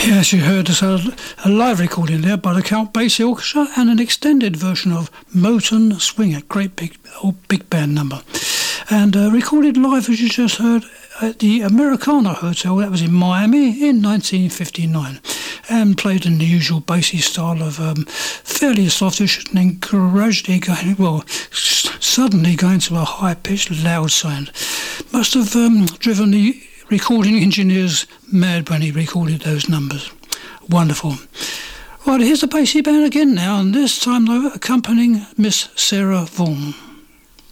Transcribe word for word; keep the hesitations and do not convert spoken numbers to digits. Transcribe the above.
Yes, you heard us a, a live recording there by the Count Basie Orchestra and an extended version of Moton Swing, a great big old big band number. And uh, recorded live, as you just heard, at the Americana Hotel, that was in Miami in nineteen fifty-nine, and played in the usual Basie style of um, fairly softish and then gradually going, well, s- suddenly going to a high-pitched, loud sound. Must have um, driven the recording engineers mad when he recorded those numbers. Wonderful. Right, here's the Basie band again now, and this time though accompanying Miss Sarah Vaughan.